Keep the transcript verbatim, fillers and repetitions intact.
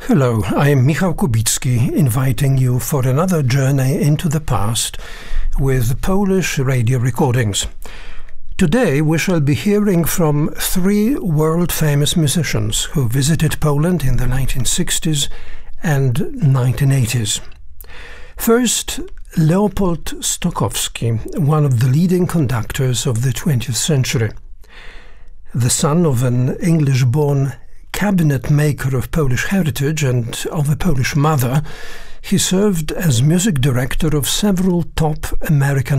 Hello, I am Michał Kubicki, inviting you for another journey into the past with Polish radio recordings. Today we shall be hearing from three world-famous musicians who visited Poland in the nineteen sixties and nineteen eighties. First, Leopold Stokowski, one of the leading conductors of the twentieth century. The son of an English-born cabinet maker of Polish heritage and of a Polish mother, he served as music director of several top American